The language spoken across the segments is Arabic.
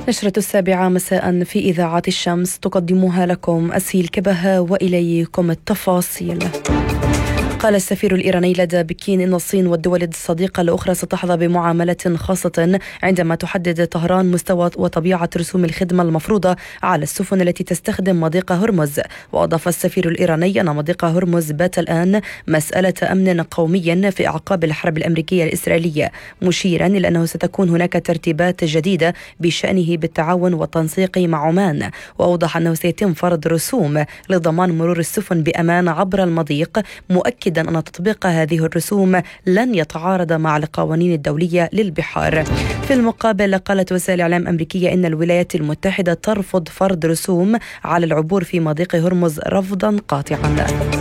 نشرة 7 مساء في إذاعة الشمس تقدمها لكم أسيل كبهة وإليكم التفاصيل. قال السفير الإيراني لدى بكين إن الصين والدول الصديقة الأخرى ستحظى بمعاملة خاصة عندما تحدد طهران مستوى وطبيعة رسوم الخدمة المفروضة على السفن التي تستخدم مضيق هرمز. وأضاف السفير الإيراني أن مضيق هرمز بات الآن مسألة أمن قومي في أعقاب الحرب الأمريكية الإسرائيلية، مشيرا إلى أنه ستكون هناك ترتيبات جديدة بشأنه بالتعاون والتنسيق مع عمان. وأوضح أنه سيتم فرض رسوم لضمان مرور السفن بأمان عبر المضيق، مؤكدا أن تطبيق هذه الرسوم لن يتعارض مع القوانين الدولية للبحار. في المقابل قالت وسائل إعلام أمريكية إن الولايات المتحدة ترفض فرض رسوم على العبور في مضيق هرمز رفضا قاطعا.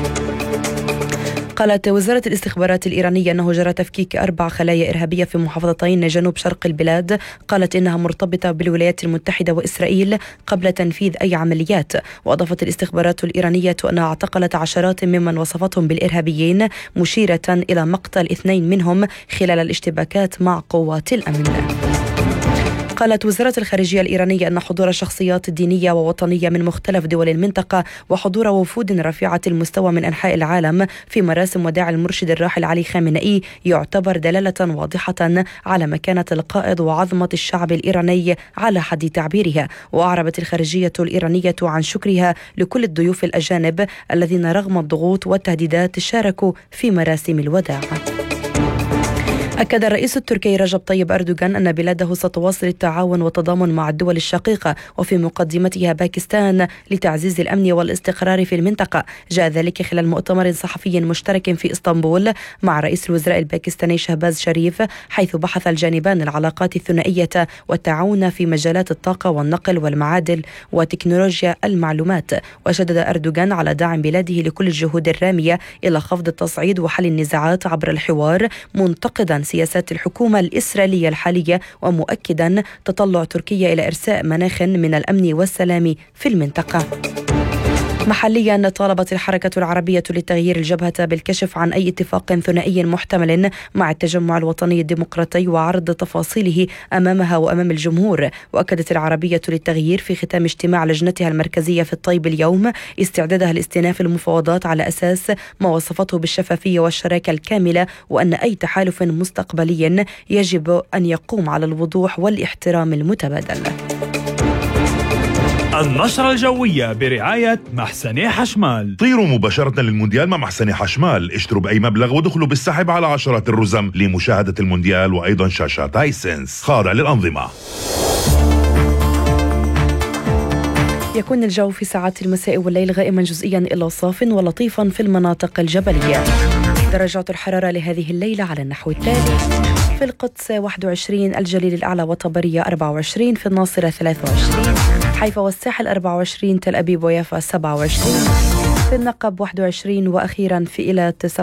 قالت وزارة الاستخبارات الإيرانية أنه جرى تفكيك 4 خلايا إرهابية في محافظتين جنوب شرق البلاد. قالت إنها مرتبطة بالولايات المتحدة وإسرائيل قبل تنفيذ أي عمليات. وأضافت الاستخبارات الإيرانية أنها اعتقلت عشرات ممن وصفتهم بالإرهابيين، مشيرة إلى مقتل 2 منهم خلال الاشتباكات مع قوات الأمن. قالت وزارة الخارجية الإيرانية أن حضور شخصيات دينية ووطنية من مختلف دول المنطقة وحضور وفود رفيعة المستوى من أنحاء العالم في مراسم وداع المرشد الراحل علي خامنئي يعتبر دلالة واضحة على مكانة القائد وعظمة الشعب الإيراني على حد تعبيرها. وأعربت الخارجية الإيرانية عن شكرها لكل الضيوف الأجانب الذين رغم الضغوط والتهديدات شاركوا في مراسم الوداع. أكد الرئيس التركي رجب طيب أردوغان أن بلاده ستواصل التعاون والتضامن مع الدول الشقيقة وفي مقدمتها باكستان لتعزيز الأمن والاستقرار في المنطقة. جاء ذلك خلال مؤتمر صحفي مشترك في إسطنبول مع رئيس الوزراء الباكستاني شهباز شريف، حيث بحث الجانبان العلاقات الثنائية والتعاون في مجالات الطاقة والنقل والمعادن وتكنولوجيا المعلومات. وشدد أردوغان على دعم بلاده لكل الجهود الرامية إلى خفض التصعيد وحل النزاعات عبر الحوار، منتقدا سياسات الحكومة الإسرائيلية الحالية ومؤكدا تطلع تركيا إلى إرساء مناخ من الأمن والسلام في المنطقة. محليا طالبت الحركة العربية للتغيير الجبهة بالكشف عن أي اتفاق ثنائي محتمل مع التجمع الوطني الديمقراطي وعرض تفاصيله أمامها وأمام الجمهور. وأكدت العربية للتغيير في ختام اجتماع لجنتها المركزية في الطيب اليوم استعدادها لاستئناف المفاوضات على أساس ما وصفته بالشفافية والشراكة الكاملة، وأن أي تحالف مستقبلي يجب أن يقوم على الوضوح والاحترام المتبادل. النشرة الجوية برعاية محسن حشمال. طيروا مباشرة للمونديال مع محسن حشمال، اشتروا بأي مبلغ ودخلوا بالسحب على عشرات الرزم لمشاهدة المونديال وأيضا شاشات هايسنس خاضع للأنظمة. يكون الجو في ساعات المساء والليل غائما جزئيا إلى صاف ولطيفا في المناطق الجبلية. درجات الحرارة لهذه الليلة على النحو التالي: في القدس 21، الجليل الأعلى وطبرية 24، في الناصرة 23، حيفا والساحل 24، تل أبيب ويافا 27، في النقب 21، وأخيرا في إيلات